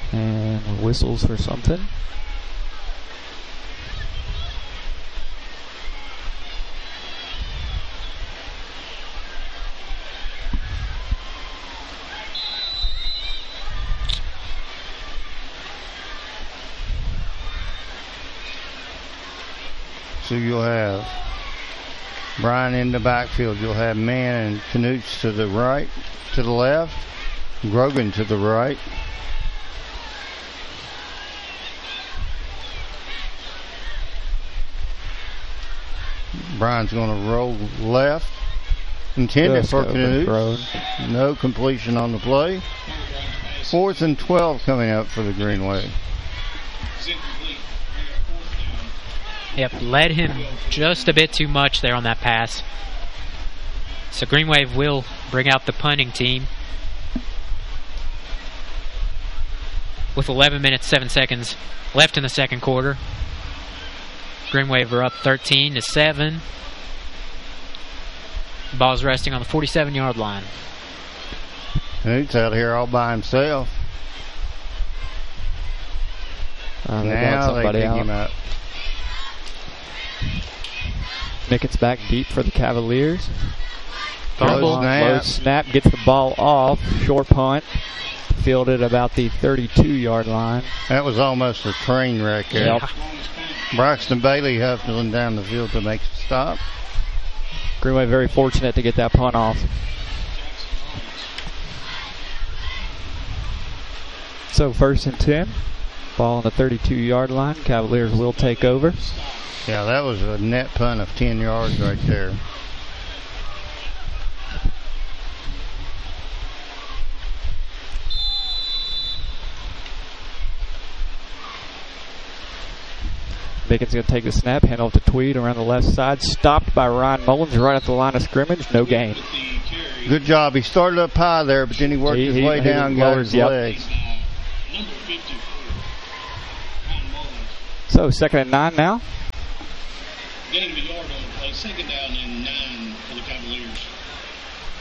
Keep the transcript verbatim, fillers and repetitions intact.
And whistles for something. So you'll have Bryan in the backfield. You'll have Mann and Knuts to the right, to the left, Grogan to the right. Bryan's going to roll left. Intended Just for overthrown. Knuts. No completion on the play. Fourth and twelve coming up for the Greenway. Yep, led him just a bit too much there on that pass. So Green Wave will bring out the punting team. With eleven minutes, seven seconds left in the second quarter. Green Wave are up thirteen to seven. Ball's resting on the forty-seven yard line. Knuts out here all by himself. Uh, they got Now they somebody pick out. him up. Mickett's back deep for the Cavaliers. Fumble. Low Snap. snap, gets the ball off. Short punt. Fielded about the thirty-two yard line. That was almost a train wreck there. Yep. Braxton Bailey hustling down the field to make the stop. Greenway very fortunate to get that punt off. So first and ten. Ball on the thirty-two yard line. Cavaliers will take over. Yeah, that was a net punt of ten yards right there. Bacon's going to take the snap, hand off to Tweed around the left side. Stopped by Ryan Mullins right at the line of scrimmage. No gain. Good job. He started up high there, but then he worked He- his he- way he down and got lowers, his yep. legs. So second and nine now. Gain of a yard on the play. Second down and nine for the Cavaliers.